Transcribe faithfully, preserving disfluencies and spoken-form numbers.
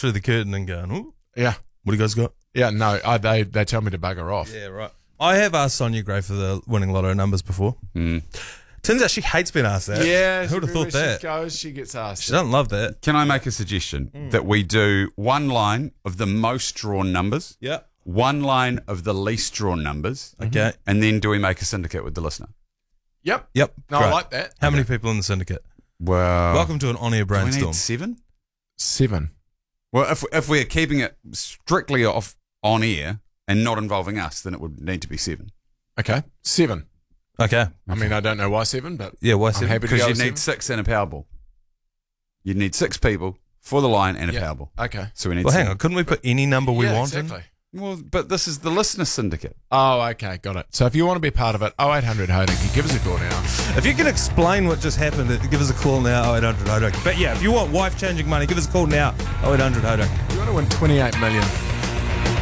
through the curtain and going, ooh, Yeah. what do you guys got? Yeah, no, I, they, they tell me to bugger off. Yeah, right. I have asked Sonia Gray for the winning lotto numbers before. Mm. Turns out she hates being asked that. Yeah, Who would have thought that? She goes, she gets asked. She doesn't love that. Can I make a suggestion Mm. that we do one line of the most drawn numbers, Yeah. one line of the least drawn numbers, Okay. and then do we make a syndicate with the listener? Yep. Yep. No, I Great. like that. How many people in the syndicate? Well, Welcome to an on-air do we brainstorm. need seven? Seven. Well, if if we're keeping it strictly off on air and not involving us, then it would need to be seven. Okay. Seven. Okay. I mean, I don't know why seven, but Yeah, why I'm seven? happy to Because go you with need seven. six and a Powerball. You need six people for the line and a Yeah. Powerball. Okay. So we need Well, hang seven. on. Couldn't we put any number we yeah, want in? exactly. Well, but this is the listener syndicate. Oh, okay, got it. So if you want to be part of it, oh eight hundred Hodaki, give us a call now. If you can explain what just happened, give us a call now, oh eight hundred Hodaki. But yeah, if you want wife-changing money, give us a call now, oh eight hundred Hodaki. You want to win twenty-eight million.